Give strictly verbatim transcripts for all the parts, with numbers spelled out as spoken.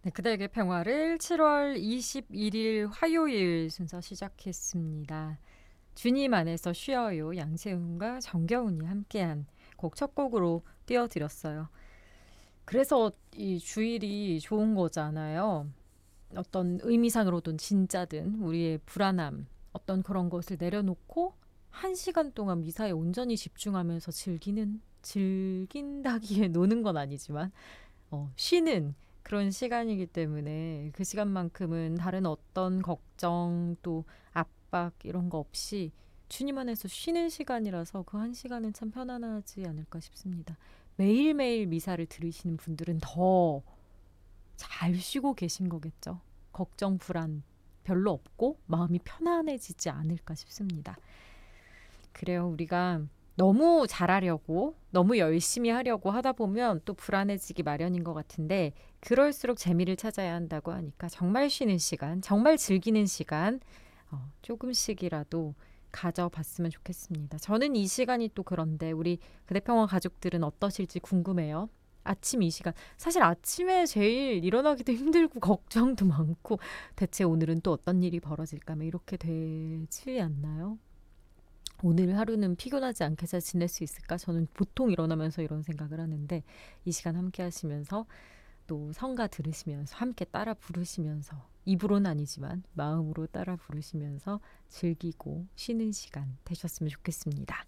네, 그대에게 평화를 칠월 이십일일 화요일 순서 시작했습니다. 주님 안에서 쉬어요. 양세훈과 정겨운이 함께한 곡 첫 곡으로 띄워드렸어요. 그래서 이 주일이 좋은 거잖아요. 어떤 의미상으로든 진짜든 우리의 불안함, 어떤 그런 것을 내려놓고 한 시간 동안 미사에 온전히 집중하면서 즐기는, 즐긴다기에 노는 건 아니지만 어, 쉬는 그런 시간이기 때문에 그 시간만큼은 다른 어떤 걱정 또 압박 이런 거 없이 주님 안에서 쉬는 시간이라서 그 한 시간은 참 편안하지 않을까 싶습니다. 매일매일 미사를 들으시는 분들은 더 잘 쉬고 계신 거겠죠. 걱정, 불안 별로 없고 마음이 편안해지지 않을까 싶습니다. 그래요. 우리가 너무 잘하려고 너무 열심히 하려고 하다 보면 또 불안해지기 마련인 것 같은데 그럴수록 재미를 찾아야 한다고 하니까 정말 쉬는 시간, 정말 즐기는 시간 어, 조금씩이라도 가져봤으면 좋겠습니다. 저는 이 시간이 또 그런데 우리 그대평화 가족들은 어떠실지 궁금해요. 아침 이 시간 사실 아침에 제일 일어나기도 힘들고 걱정도 많고 대체 오늘은 또 어떤 일이 벌어질까 뭐 이렇게 되지 않나요? 오늘 하루는 피곤하지 않게 잘 지낼 수 있을까? 저는 보통 일어나면서 이런 생각을 하는데 이 시간 함께 하시면서 또 성가 들으시면서 함께 따라 부르시면서 입으로는 아니지만 마음으로 따라 부르시면서 즐기고 쉬는 시간 되셨으면 좋겠습니다.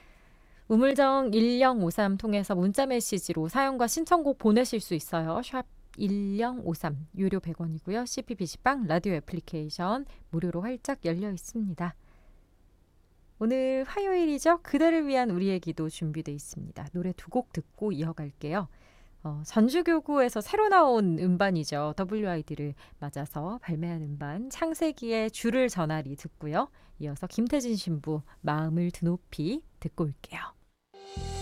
우물정 일공오삼 통해서 문자 메시지로 사연과 신청곡 보내실 수 있어요. 샵 일공오삼 유료 백 원이고요. 씨피 피시방 라디오 애플리케이션 무료로 활짝 열려 있습니다. 오늘 화요일이죠. 그대를 위한 우리의 기도 준비되어 있습니다. 노래 두 곡 듣고 이어갈게요. 어, 전주교구에서 새로 나온 음반이죠. 더블유아이디를 맞아서 발매한 음반 창세기의 주를 전하리 듣고요. 이어서 김태진 신부 마음을 드높이 듣고 올게요.